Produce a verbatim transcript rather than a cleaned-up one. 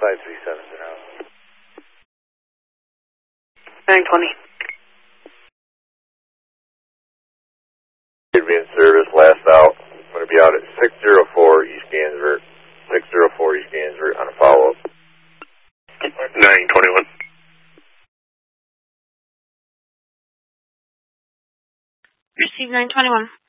five three seven zero. nine twenty. Should be in service, last out. I'm going to be out at six zero four East Gansvert. six zero four East Gansvert on a follow-up. nine twenty-one. Receive nine twenty-one.